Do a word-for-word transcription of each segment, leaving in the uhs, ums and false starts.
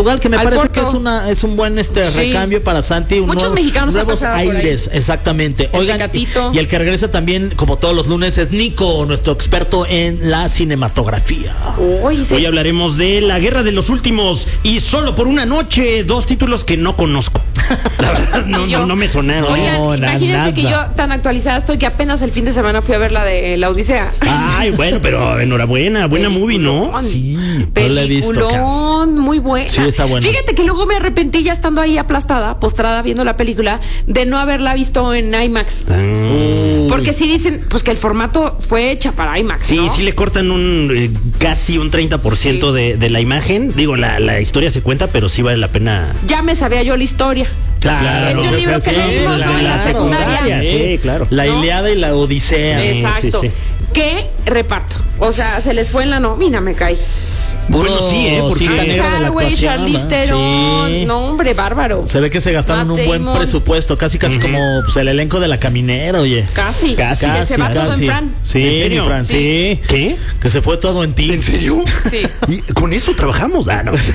Portugal, que me Al parece Porto. que es una es un buen este Sí. recambio para Santi. Muchos unos mexicanos han nuevos pasado por ahí. aires, exactamente. El Oigan, Tecatito. y el que regresa también, como todos los lunes, es Nico, nuestro experto en la cinematografía. Uy, sí. Hoy hablaremos de La Guerra de los Últimos y Solo por una Noche, dos títulos que no conozco. La verdad, no, Y yo. no, no me sonaron. Oigan, No, na- imagínense que nada. yo tan actualizada estoy que apenas el fin de semana fui a ver la de La Odisea. Ay, bueno, pero enhorabuena, buena movie, ¿no? Peliculón. Sí, no la he visto, Peliculón, muy buena. Sí, está buena. Fíjate que luego me arrepentí ya estando ahí aplastada, postrada viendo la película, de no haberla visto en IMAX. Uy. Porque sí dicen, pues que el formato fue hecha para IMAX, Sí, ¿no? sí le cortan un eh, casi un treinta por ciento Sí. de, de la imagen. Digo, la, la historia se cuenta, pero sí vale la pena. Ya me sabía yo la historia. Claro, Es de un libro que leímos, la- ¿no? En la la secundaria. secundaria, sí, claro. La ¿No? Ilíada y la Odisea. Sí, Exacto. sí. ¿Qué reparto? O sea, se les fue en la nómina, me cae. Puro Bueno, sí, ¿eh? Porque- cinta Anne negra de la Hathaway, actuación, Charlize ¿no? Theron. Sí. No, hombre, bárbaro. Se ve que se gastaron Matt un buen Damon. presupuesto, casi casi como pues, el elenco de La Caminera, oye. Casi. Casi, Que se va todo en casi. Fran. Sí, ¿En serio? mi Fran, sí. ¿Qué? Que se fue todo en ti. ¿En serio? Sí. ¿Y con eso trabajamos? Ah, no.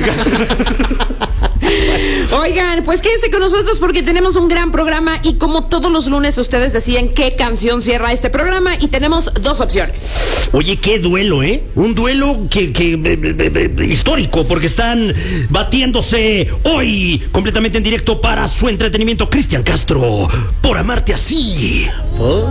Oigan, pues quédense con nosotros porque tenemos un gran programa y como todos los lunes ustedes deciden qué canción cierra este programa y tenemos dos opciones. Oye, qué duelo, ¿eh? Un duelo que, que eh, eh, eh, histórico, porque están batiéndose hoy completamente en directo para su entretenimiento Cristian Castro por Amarte Así. Oh.